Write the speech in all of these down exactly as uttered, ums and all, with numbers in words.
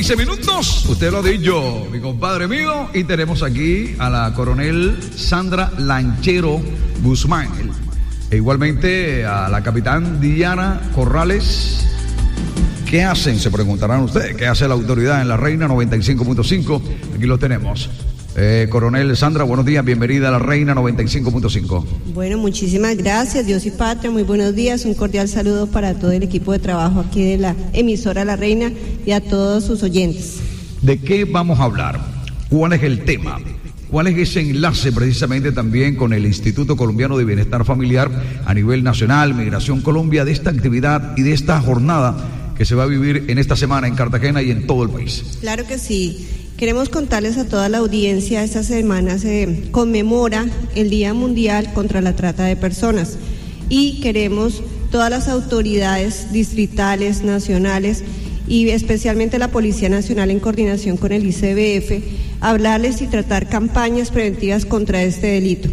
quince minutos. Usted lo ha dicho, mi compadre mío. Y tenemos aquí a la coronel Sandra Lanchero Guzmán. E igualmente a la capitán Diana Corrales. ¿Qué hacen? Se preguntarán ustedes. ¿Qué hace la autoridad en La Reina noventa y cinco punto cinco? Aquí lo tenemos. Eh, coronel Sandra, buenos días, bienvenida a La Reina noventa y cinco punto cinco. Bueno, muchísimas gracias, Dios y Patria, muy buenos días, un cordial saludo para todo el equipo de trabajo aquí de la emisora La Reina y a todos sus oyentes. ¿De qué vamos a hablar? ¿Cuál es el tema? ¿Cuál es ese enlace precisamente también con el Instituto Colombiano de Bienestar Familiar a nivel nacional, Migración Colombia, de esta actividad y de esta jornada que se va a vivir en esta semana en Cartagena y en todo el país? Claro que sí. Queremos contarles a toda la audiencia, esta semana se conmemora el Día Mundial contra la Trata de Personas y queremos todas las autoridades distritales, nacionales y especialmente la Policía Nacional en coordinación con el I C B F, hablarles y tratar campañas preventivas contra este delito.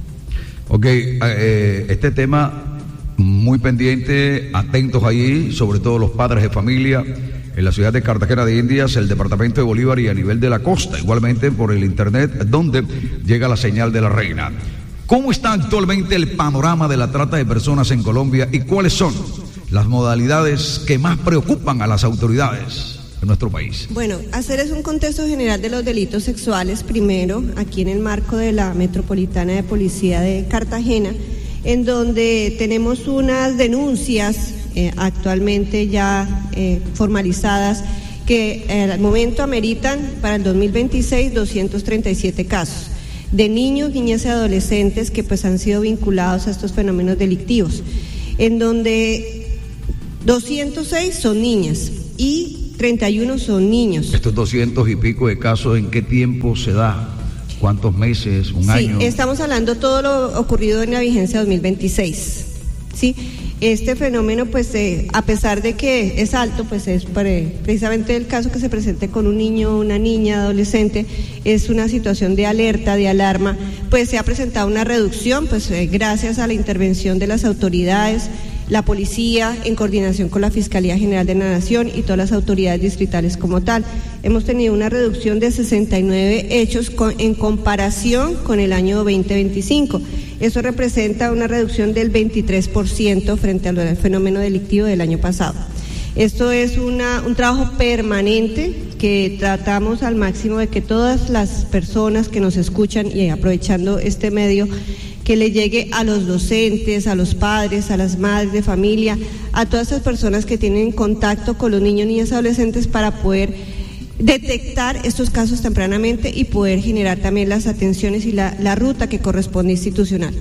Ok, eh, este tema muy pendiente, atentos allí, sobre todo los padres de familia. En la ciudad de Cartagena de Indias, el departamento de Bolívar y a nivel de la costa, igualmente por el internet, donde llega la señal de La Reina. ¿Cómo está actualmente el panorama de la trata de personas en Colombia y cuáles son las modalidades que más preocupan a las autoridades de nuestro país? Bueno, hacerles un contexto general de los delitos sexuales primero, aquí en el marco de la Metropolitana de Policía de Cartagena, en donde tenemos unas denuncias Eh, actualmente ya eh, formalizadas que eh, al momento ameritan para el dos mil veintiséis doscientos treinta y siete casos de niños, niñas y adolescentes que pues han sido vinculados a estos fenómenos delictivos, en donde doscientos seis son niñas y treinta y uno son niños. Estos doscientos y pico de casos, ¿en qué tiempo se da? ¿Cuántos meses? ¿Un sí, año? Estamos hablando todo lo ocurrido en la vigencia dos mil veintiséis, ¿sí? Este fenómeno, pues, eh, a pesar de que es alto, pues es pre, precisamente el caso que se presente con un niño, una niña, adolescente, es una situación de alerta, de alarma, pues se ha presentado una reducción, pues eh, gracias a la intervención de las autoridades, la policía, en coordinación con la Fiscalía General de la Nación y todas las autoridades distritales como tal. Hemos tenido una reducción de sesenta y nueve hechos con, en comparación con el año veinte veinticinco. Eso representa una reducción del veintitrés por ciento frente al fenómeno delictivo del año pasado. Esto es una, un trabajo permanente que tratamos al máximo de que todas las personas que nos escuchan, y aprovechando este medio, que le llegue a los docentes, a los padres, a las madres de familia, a todas esas personas que tienen contacto con los niños, niñas y adolescentes para poder detectar estos casos tempranamente y poder generar también las atenciones y la, la ruta que corresponde institucional.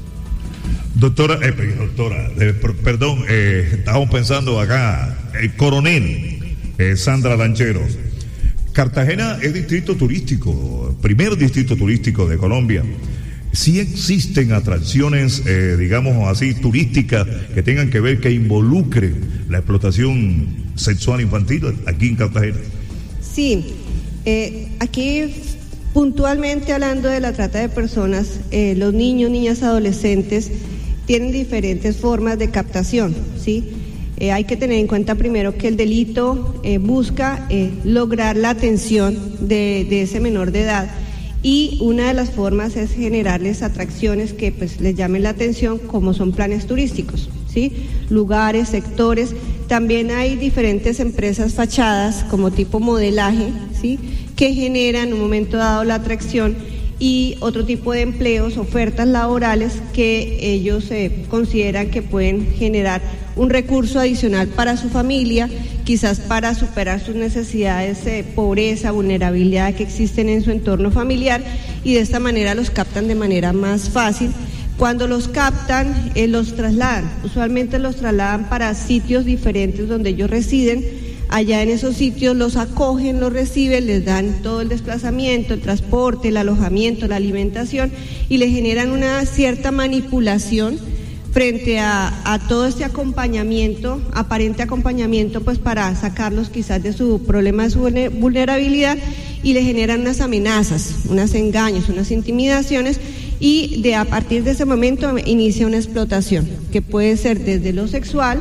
Doctora, eh, doctora, eh, perdón, eh, estábamos pensando acá, el coronel eh, Sandra Lanchero. Cartagena es distrito turístico, primer distrito turístico de Colombia. Sí existen atracciones, eh, digamos así, turísticas que tengan que ver, que involucren la explotación sexual infantil aquí en Cartagena. Sí, eh, aquí puntualmente hablando de la trata de personas, eh, los niños, niñas, adolescentes tienen diferentes formas de captación, ¿sí? Eh, hay que tener en cuenta primero que el delito eh, busca eh, lograr la atención de, de ese menor de edad. Y una de las formas es generarles atracciones que pues les llamen la atención, como son planes turísticos, ¿sí? Lugares, sectores. También hay diferentes empresas fachadas como tipo modelaje, ¿sí? Que generan en un momento dado la atracción, y otro tipo de empleos, ofertas laborales que ellos eh, consideran que pueden generar un recurso adicional para su familia, quizás para superar sus necesidades de eh, pobreza, vulnerabilidad que existen en su entorno familiar, y de esta manera los captan de manera más fácil. Cuando los captan, eh, los trasladan, usualmente los trasladan para sitios diferentes donde ellos residen. Allá en esos sitios los acogen, los reciben, les dan todo el desplazamiento, el transporte, el alojamiento, la alimentación, y les generan una cierta manipulación frente a, a todo este acompañamiento, aparente acompañamiento, pues para sacarlos quizás de su problema, de su vulnerabilidad, y le generan unas amenazas, unos engaños, unas intimidaciones, y de a partir de ese momento inicia una explotación, que puede ser desde lo sexual,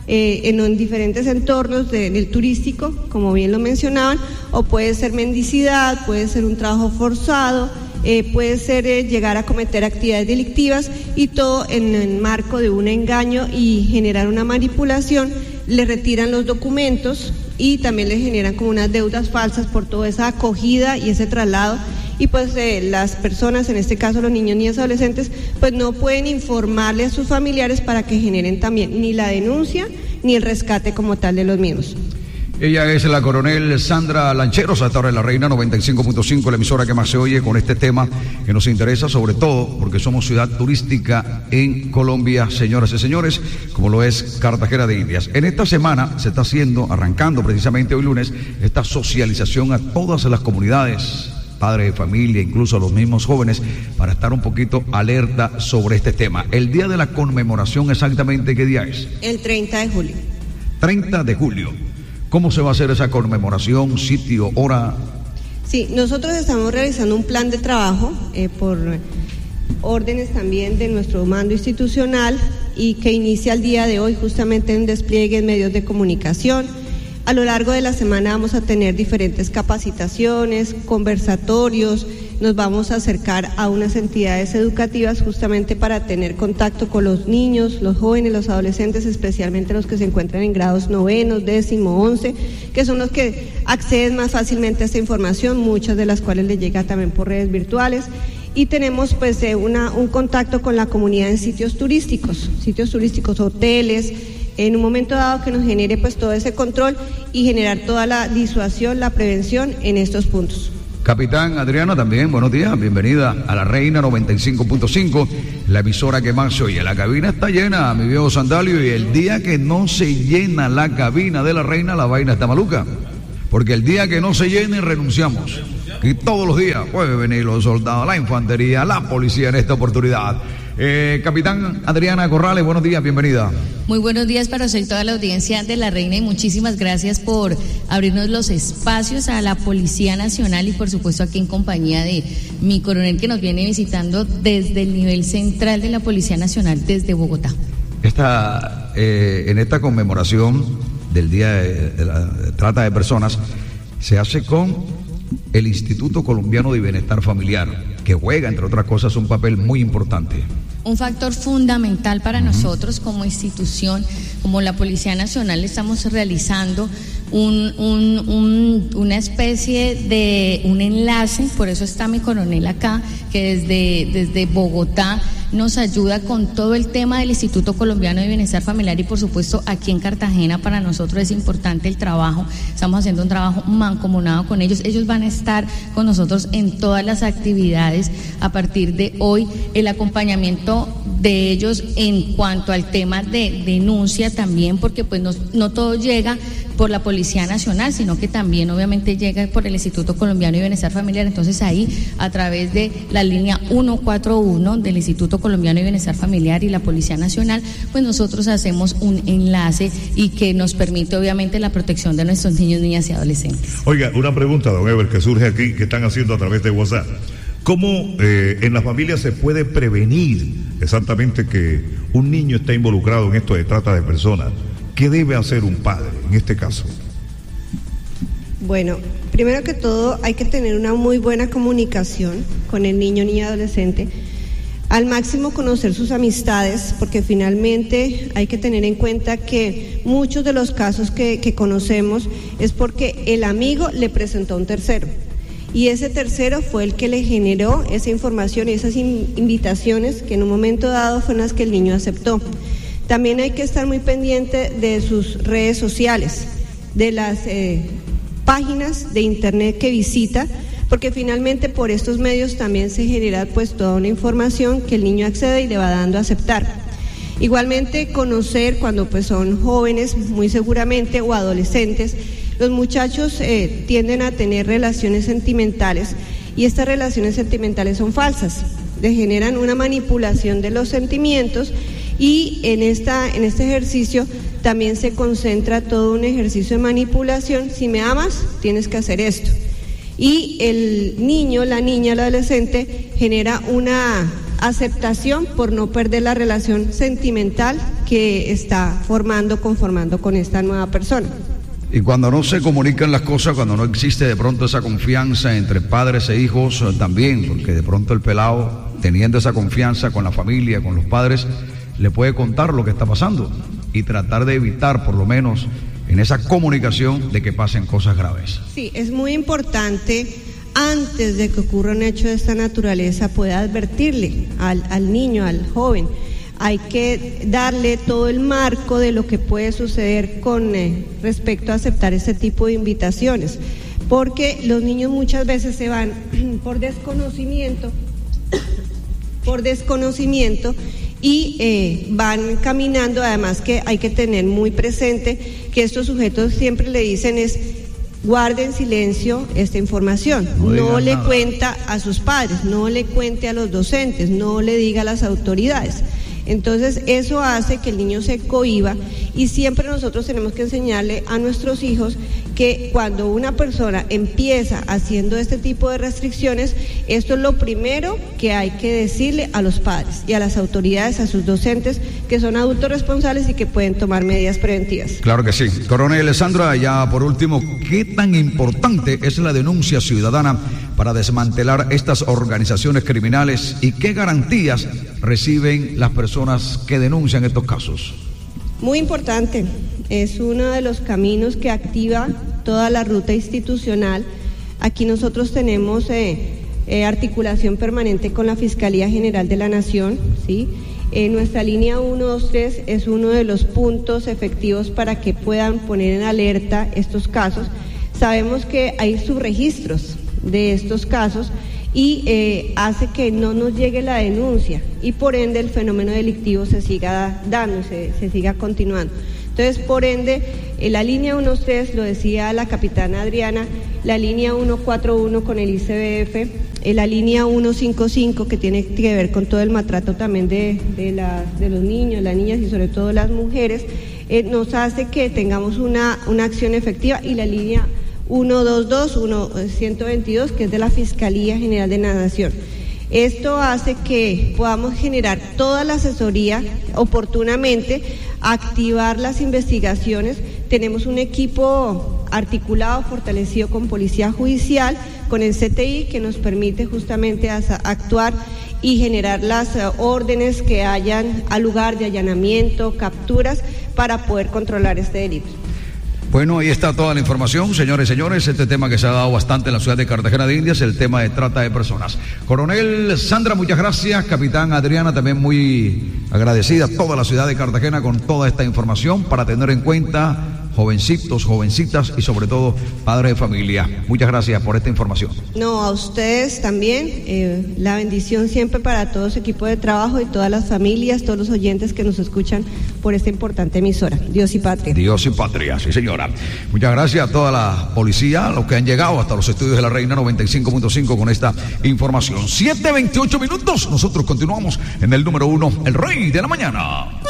eh, en, en diferentes entornos de, del turístico, como bien lo mencionaban, o puede ser mendicidad, puede ser un trabajo forzado, eh, puede ser eh, llegar a cometer actividades delictivas, y todo en el marco de un engaño y generar una manipulación. Le retiran los documentos y también le generan como unas deudas falsas por toda esa acogida y ese traslado. Y pues eh, las personas, en este caso los niños, niñas, adolescentes, pues no pueden informarle a sus familiares para que generen también ni la denuncia ni el rescate como tal de los mismos. Ella es la coronel Sandra Lancheros, hasta ahora en La Reina noventa y cinco punto cinco, la emisora que más se oye con este tema que nos interesa, sobre todo porque somos ciudad turística en Colombia, señoras y señores, como lo es Cartagena de Indias. En esta semana se está haciendo, arrancando precisamente hoy lunes, esta socialización a todas las comunidades, padres de familia, incluso a los mismos jóvenes, para estar un poquito alerta sobre este tema. El día de la conmemoración, exactamente, ¿qué día es? El treinta de julio. treinta de julio. ¿Cómo se va a hacer esa conmemoración? ¿Sitio, hora? Sí, nosotros estamos realizando un plan de trabajo eh, por órdenes también de nuestro mando institucional, y que inicia el día de hoy justamente en despliegue en medios de comunicación. A lo largo de la semana vamos a tener diferentes capacitaciones, conversatorios, nos vamos a acercar a unas entidades educativas justamente para tener contacto con los niños, los jóvenes, los adolescentes, especialmente los que se encuentran en grados novenos, décimo, once, que son los que acceden más fácilmente a esta información, muchas de las cuales les llega también por redes virtuales. Y tenemos pues eh, una, un contacto con la comunidad en sitios turísticos, sitios turísticos, hoteles, en un momento dado que nos genere pues todo ese control y generar toda la disuasión, la prevención en estos puntos. Capitán Adriana, también, buenos días, bienvenida a La Reina noventa y cinco punto cinco, la emisora que más se oye. La cabina está llena, mi viejo Sandalio, y el día que no se llena la cabina de La Reina, la vaina está maluca, porque el día que no se llene renunciamos. Y todos los días pueden venir los soldados, la infantería, la policía en esta oportunidad. Eh, Capitán Adriana Corrales, buenos días, bienvenida. Muy buenos días para usted y toda la audiencia de La Reina, y muchísimas gracias por abrirnos los espacios a la Policía Nacional, y por supuesto aquí en compañía de mi coronel, que nos viene visitando desde el nivel central de la Policía Nacional, desde Bogotá. Esta, eh, en esta conmemoración del Día de, de la de Trata de Personas, se hace con el Instituto Colombiano de Bienestar Familiar, que juega, entre otras cosas, un papel muy importante. Un factor fundamental para uh-huh. nosotros como institución, como la Policía Nacional. Estamos realizando un, un, un, una especie de un enlace, por eso está mi coronel acá, que desde, desde Bogotá nos ayuda con todo el tema del Instituto Colombiano de Bienestar Familiar, y por supuesto aquí en Cartagena para nosotros es importante el trabajo. Estamos haciendo un trabajo mancomunado con ellos. Ellos van a estar con nosotros en todas las actividades a partir de hoy. El acompañamiento de ellos en cuanto al tema de denuncia también, porque pues no, no todo llega por la Policía Nacional, sino que también obviamente llega por el Instituto Colombiano de Bienestar Familiar. Entonces ahí, a través de la línea ciento cuarenta y uno del Instituto Colombiano de Bienestar Familiar y la Policía Nacional, pues nosotros hacemos un enlace y que nos permite obviamente la protección de nuestros niños, niñas y adolescentes. Oiga, una pregunta, don Ever, que surge aquí, que están haciendo a través de WhatsApp. ¿Cómo eh, en la familia se puede prevenir exactamente que un niño esté involucrado en esto de trata de personas? ¿Qué debe hacer un padre en este caso? Bueno, primero que todo hay que tener una muy buena comunicación con el niño, niña, adolescente. Al máximo conocer sus amistades, porque finalmente hay que tener en cuenta que muchos de los casos que, que conocemos es porque el amigo le presentó a un tercero. Y ese tercero fue el que le generó esa información y esas in- invitaciones que en un momento dado fueron las que el niño aceptó. También hay que estar muy pendiente de sus redes sociales, de las eh, páginas de internet que visita, porque finalmente por estos medios también se genera pues toda una información que el niño accede y le va dando a aceptar. Igualmente conocer cuando pues son jóvenes, muy seguramente, o adolescentes. Los muchachos eh, tienden a tener relaciones sentimentales, y estas relaciones sentimentales son falsas, le generan una manipulación de los sentimientos, y en, esta, en este ejercicio también se concentra todo un ejercicio de manipulación. Si me amas, tienes que hacer esto. Y el niño, la niña, el adolescente genera una aceptación por no perder la relación sentimental que está formando, conformando con esta nueva persona. Y cuando no se comunican las cosas, cuando no existe de pronto esa confianza entre padres e hijos, también, porque de pronto el pelado, teniendo esa confianza con la familia, con los padres, le puede contar lo que está pasando y tratar de evitar, por lo menos, en esa comunicación, de que pasen cosas graves. Sí, es muy importante, antes de que ocurra un hecho de esta naturaleza, poder advertirle al, al niño, al joven. Hay que darle todo el marco de lo que puede suceder con eh, respecto a aceptar ese tipo de invitaciones, porque los niños muchas veces se van por desconocimiento, por desconocimiento y eh, van caminando. Además que hay que tener muy presente que estos sujetos siempre le dicen es: guarden silencio esta información, no, no le nada. Cuenta a sus padres, no le cuente a los docentes, no le diga a las autoridades. Entonces eso hace que el niño se cohíba, y siempre nosotros tenemos que enseñarle a nuestros hijos que cuando una persona empieza haciendo este tipo de restricciones, esto es lo primero que hay que decirle a los padres y a las autoridades, a sus docentes, que son adultos responsables y que pueden tomar medidas preventivas. Claro que sí. Coronel Sandra, ya por último, ¿qué tan importante es la denuncia ciudadana para desmantelar estas organizaciones criminales y qué garantías reciben las personas que denuncian estos casos? Muy importante, es uno de los caminos que activa toda la ruta institucional. Aquí nosotros tenemos eh, eh, articulación permanente con la Fiscalía General de la Nación, ¿sí? Eh, nuestra línea uno dos tres es uno de los puntos efectivos para que puedan poner en alerta estos casos. Sabemos que hay subregistros de estos casos y eh, hace que no nos llegue la denuncia y por ende el fenómeno delictivo se siga dando, se, se siga continuando. Entonces, por ende, eh, la línea uno tres, lo decía la capitana Adriana, la línea ciento cuarenta y uno con el I C B F, eh, la línea ciento cincuenta y cinco que tiene que ver con todo el maltrato también de, de, la, de los niños, las niñas y sobre todo las mujeres, eh, nos hace que tengamos una, una acción efectiva, y la línea ciento veintidós, ciento veintidós, que es de la Fiscalía General de la Nación. Esto hace que podamos generar toda la asesoría oportunamente, activar las investigaciones. Tenemos un equipo articulado, fortalecido con Policía Judicial, con el C T I, que nos permite justamente actuar y generar las órdenes que hayan al lugar de allanamiento, capturas, para poder controlar este delito. Bueno, ahí está toda la información, señores y señores. Este tema que se ha dado bastante en la ciudad de Cartagena de Indias, el tema de trata de personas. Coronel Sandra, muchas gracias. Capitán Adriana, también muy agradecida a toda la ciudad de Cartagena con toda esta información para tener en cuenta jovencitos, jovencitas y sobre todo padres de familia. Muchas gracias por esta información. No, a ustedes también, eh, la bendición siempre para todo su equipo de trabajo y todas las familias, todos los oyentes que nos escuchan por esta importante emisora. Dios y patria. Dios y patria, sí señora. Muchas gracias a toda la policía, a los que han llegado hasta los estudios de la Reina noventa y cinco punto cinco con esta información. siete veintiocho minutos, nosotros continuamos en el número uno, el Rey de la Mañana.